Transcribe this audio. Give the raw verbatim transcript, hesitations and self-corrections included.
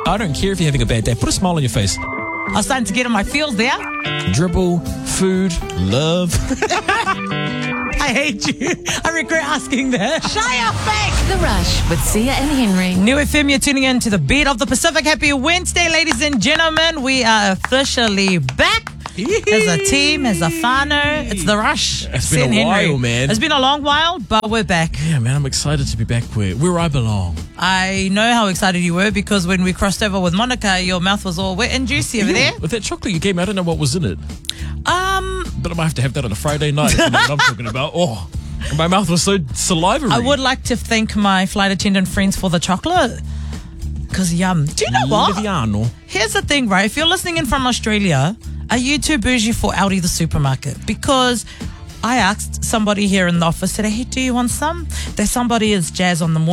I don't care if you're having a bad day. Put a smile on your face. I was starting to get in my feels there. Dribble, food, love. I hate you. I regret asking that. Shut your face. The Rush with Sia and Henry. New F M, you're tuning in to the Beat of the Pacific. Happy Wednesday, ladies and gentlemen. We are officially back. As a team, as a whānau, it's The Rush. It's been Sia a while, Henry. man. It's been a long while, but we're back. Yeah, man, I'm excited to be back where, where I belong. I know how excited you were because when we crossed over with Monica, your mouth was all wet and juicy over there. With that chocolate you gave me, I don't know what was in it. Um, But I might have to have that on a Friday night. If you know what I'm talking about. Oh, my mouth was so salivary. I would like to thank my flight attendant friends for the chocolate. Because yum. Do you know what? Liviano. Here's the thing, right? If you're listening in from Australia, are you too bougie for Aldi the supermarket? Because I asked somebody here in the office today, hey, do you want some? There's somebody is Jazz on the morning.